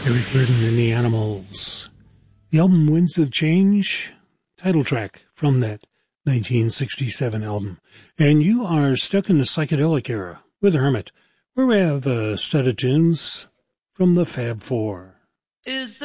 Eric Burden and the Animals. The album Winds of Change, title track from that 1967 album. And you are stuck in the psychedelic era with Hermit, where we have a set of tunes from the Fab Four. Is